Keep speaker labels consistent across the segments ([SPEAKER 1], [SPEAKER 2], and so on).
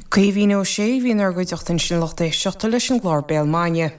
[SPEAKER 1] Caoimhín ó sé bhíon ar go deachtain sin lecht é seachta leis an glár Béalmáine.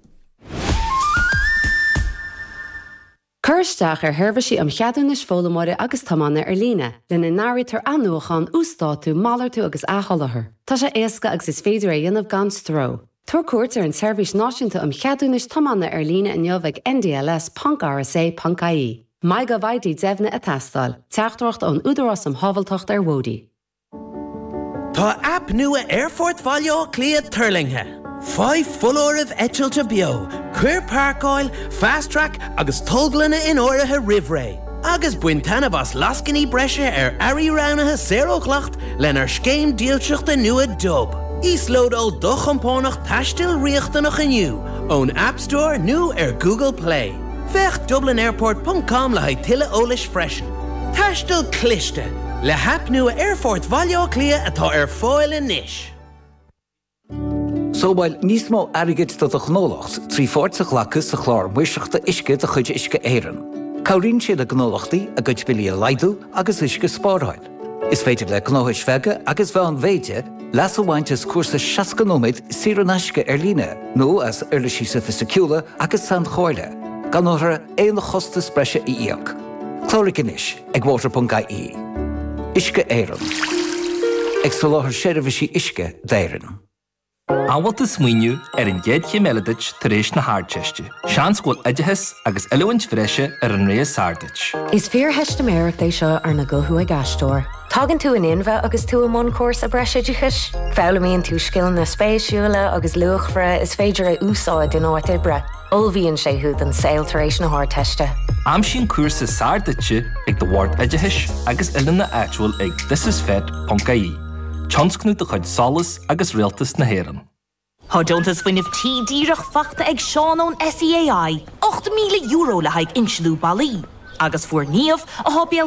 [SPEAKER 2] Cursteach hervisi am cheadún is fólamóide agus tamanna líne, lena náiritar anúchan ústáú málartú agus áhallathair. Tá sé éasca agus is féidir dhéanamh gan stró. Tuair cuairt ar an seirbhís náisiúnta am cheadún is tamanna líne in neomhah NDLS.RSA.ie. Mai go bhaidí deimhna a tastáil, teachtracht an údarás am habaltacht ar Wódi.
[SPEAKER 3] Tá app nua Airfort Valio Clia Turlinghe. 5 full-orh eitilte bio, cuir parkáil, fast track agus tóglanna in áirithe rivré. Agus buinteanna bas lascaní breise ar airí ránathe 0 clacht lenar scéim díalteachta nua dub. Íslód ó dochampónach taistil riachtanach aniu, ón App Store nu ar Google Play. Fech dublinairport.com le haid tuile ólis freisin. Taistil cliste, le hap nua Airfort Valio Clia atá ar fáil inis.
[SPEAKER 4] So while nísmó airgid do a gnólacht, trí fórtach lacus a chlár muiseachta isce a chuid isce éireann. Cabhríonn siad a gnólachtaí a gcuid bilí a laidú agus isce spáráil. Is féidir le gnóthais feige agus bheith an bhéide, leas a bhaintes cuasa 60 nóid siar an aisce ar líne, nó as urla síosa fisiciúla agus san chóirle, gan nóthra éana chosta spreise I íoc. Clóric inis ag water.ie. Isce éireann. Ag soláthar séirbhísí isce d'éireann.
[SPEAKER 5] Áwalt is muinniu an géad meladit tar éis na háirteiste. Sean scoil idithas agus eilehhaint freise an réas sárdait.
[SPEAKER 6] Is fear heiste méireach é seo ar na gothú ag gastóir. Tágann tú an inbheith agus tú am córs a breisidichas. Fálamíonn tú scill na spéisiúla agus luachfra is féidir a úsáid in áit ibre. Olbhíonn sé húd an saoil tar éis na háirteiste.
[SPEAKER 5] Am sin cuasa sárdite ag do bhhart idithis agus na actual ag thisisfed.ie. Chanscnú do chuid solas agus réaltas na héireann.
[SPEAKER 7] Tá Jonas fuineh díreach fachta ag Seán ón SEAI, €8,000 le haig insilú balí. Agus fuair níomh a